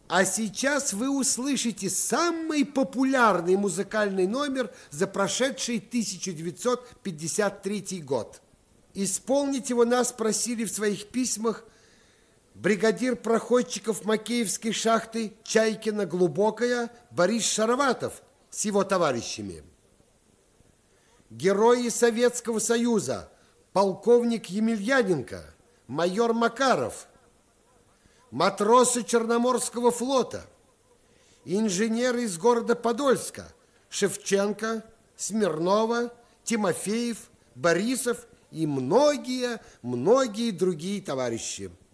А сейчас вы услышите самый популярный музыкальный номер за прошедший 1953 год. Исполнить его нас просили в своих письмах бригадир проходчиков Макеевской шахты Чайкина-Глубокая Борис Шароватов с его товарищами. Герои Советского Союза полковник Емельяненко, майор Макаров, матросы Черноморского флота, инженеры из города Подольска Шевченко, Смирнова, Тимофеев, Борисов и многие другие товарищи.